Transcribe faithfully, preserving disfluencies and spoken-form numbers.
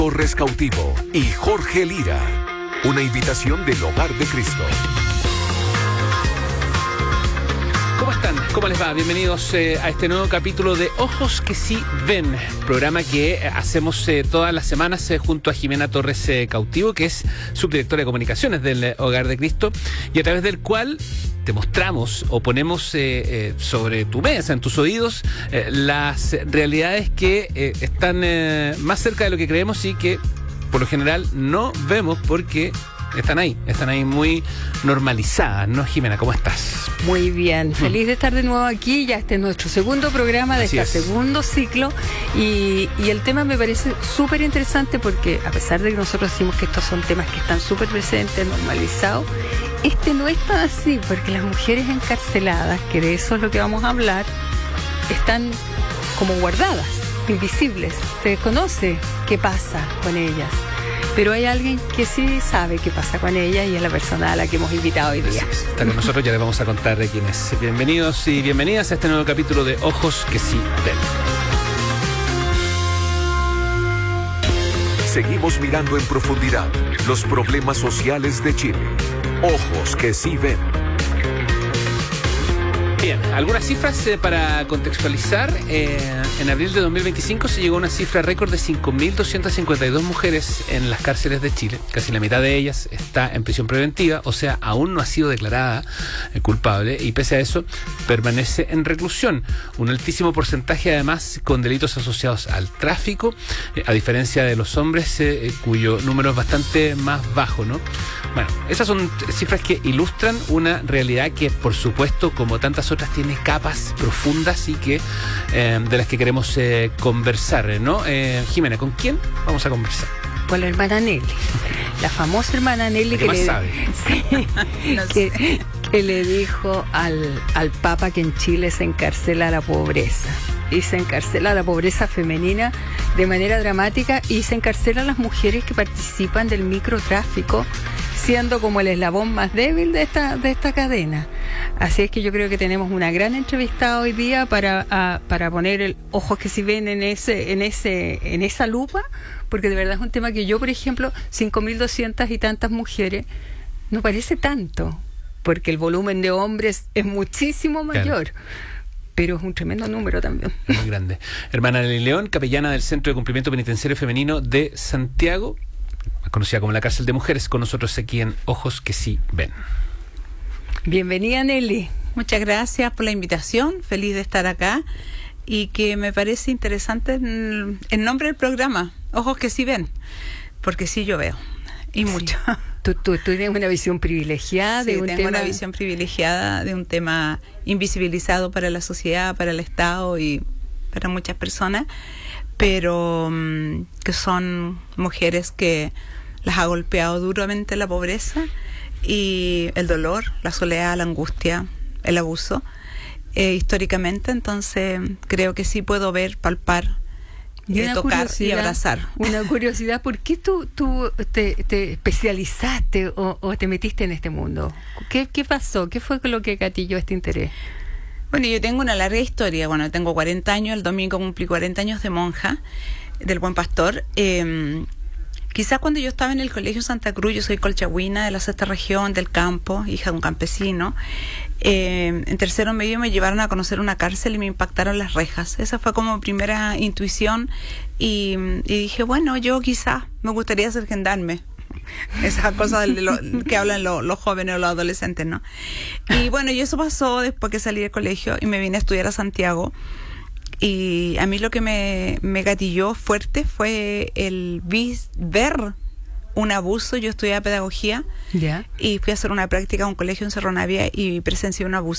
Torres Cautivo y Jorge Lira. Una invitación del Hogar de Cristo. ¿Cómo están? ¿Cómo les va? Bienvenidos eh, a este nuevo capítulo de Ojos que sí ven, programa que eh, hacemos eh, todas las semanas eh, junto a Jimena Torres eh, Cautivo, que es subdirectora de comunicaciones del eh, Hogar de Cristo, y a través del cual te mostramos o ponemos eh, eh, sobre tu mesa, en tus oídos, eh, las realidades que eh, están eh, más cerca de lo que creemos y que por lo general no vemos porque están ahí, están ahí muy normalizadas, ¿no, Jimena? ¿Cómo estás? Muy bien, feliz de estar de nuevo aquí. Ya este es nuestro segundo programa de Así este es. segundo ciclo y, y el tema me parece súper interesante porque a pesar de que nosotros decimos que estos son temas que están súper presentes, normalizados, este no es tan así, porque las mujeres encarceladas, que de eso es lo que vamos a hablar, están como guardadas, invisibles, se desconoce qué pasa con ellas. Pero hay alguien que sí sabe qué pasa con ella y es la persona a la que hemos invitado hoy día. Está con nosotros, ya les vamos a contar de quién es. Bienvenidos y bienvenidas a este nuevo capítulo de Ojos que sí ven. Seguimos mirando en profundidad los problemas sociales de Chile. Ojos que sí ven. Bien, algunas cifras eh, para contextualizar. Eh, en abril de dos mil veinticinco se llegó a una cifra récord de cinco mil doscientas cincuenta y dos mujeres en las cárceles de Chile. Casi la mitad de ellas está en prisión preventiva, o sea, aún no ha sido declarada eh, culpable y pese a eso permanece en reclusión. Un altísimo porcentaje además con delitos asociados al tráfico, eh, a diferencia de los hombres eh, cuyo número es bastante más bajo, ¿no? Bueno, esas son cifras que ilustran una realidad que, por supuesto, como tantas otras, tiene capas profundas y que eh, de las que queremos eh, conversar, ¿no? Eh, Jimena, ¿con quién vamos a conversar? Con la hermana Nelly, la famosa hermana Nelly ¿Qué que más le, sabe? sí, No que, sé. que le dijo al, al Papa que en Chile se encarcela la pobreza. Y se encarcela la pobreza femenina de manera dramática y se encarcela a las mujeres que participan del microtráfico, siendo como el eslabón más débil de esta de esta cadena. Así es que yo creo que tenemos una gran entrevistada hoy día para a, para poner el ojos que si ven en ese en ese en esa lupa, porque de verdad es un tema que yo, por ejemplo, cinco mil doscientas y tantas mujeres no parece tanto, porque el volumen de hombres es muchísimo mayor. Claro. Pero es un tremendo número también. Muy grande. Hermana Nelly León, capellana del Centro de Cumplimiento Penitenciario Femenino de Santiago, conocida como la Cárcel de Mujeres, con nosotros aquí en Ojos que sí ven. Bienvenida, Nelly. Muchas gracias por la invitación, feliz de estar acá y que me parece interesante el, el nombre del programa, Ojos que sí ven, porque sí yo veo, y sí. Mucho. Tú, tú, tú tienes una visión privilegiada de sí, un tengo tema... una visión privilegiada de un tema invisibilizado para la sociedad, para el Estado y para muchas personas, pero um, que son mujeres que las ha golpeado duramente la pobreza y el dolor, la soledad, la angustia, el abuso, eh, históricamente. Entonces creo que sí puedo ver, palpar, y eh, tocar y abrazar. Una curiosidad, ¿por qué tú, tú te, te especializaste o, o te metiste en este mundo? ¿Qué, qué pasó? ¿Qué fue lo que gatilló este interés? Bueno, yo tengo una larga historia. Bueno, tengo cuarenta años, el domingo cumplí cuarenta años de monja del Buen Pastor. Eh, quizás cuando yo estaba en el Colegio Santa Cruz, yo soy colchagüina de la sexta región, del campo, hija de un campesino. Eh, en tercero medio me llevaron a conocer una cárcel y me impactaron las rejas. Esa fue como primera intuición y, y dije, bueno, yo quizás me gustaría ser gendarme. Esas cosas de lo, que hablan lo, los jóvenes o los adolescentes, ¿no? Y bueno, y eso pasó después que salí del colegio y me vine a estudiar a Santiago. Y a mí lo que me, me gatilló fuerte fue el vis, ver un abuso. Yo estudiaba pedagogía ¿Ya? y fui a hacer una práctica a un colegio en Cerro Navia y presencié un abuso.